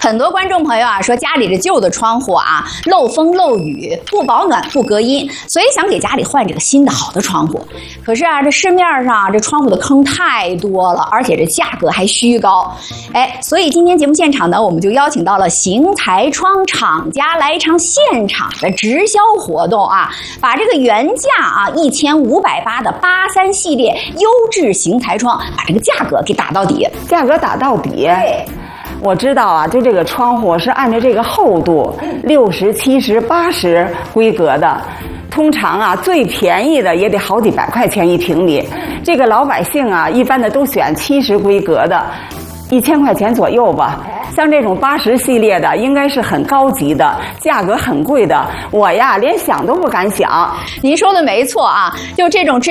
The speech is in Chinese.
很多观众朋友啊说家里这旧的窗户啊漏风漏雨，不保暖不隔音，所以想给家里换这个新的好的窗户。可是啊，这市面上这窗户的坑太多了，而且这价格还虚高。所以今天节目现场呢，我们就邀请到了邢台窗厂家来一场现场的直销活动啊，把这个原价啊1580的83系列优质邢台窗，把这个价格给打到底。 价格打到底。 对。 我知道啊，就这个窗户是按照这个厚度60、70、80规格的，通常啊最便宜的也得好几百块钱一平米。这个老百姓啊，一般的都选70规格的，1000块钱左右吧。像这种80系列的，应该是很高级的，价格很贵的。我呀，连想都不敢想。 您说的没错啊，就这种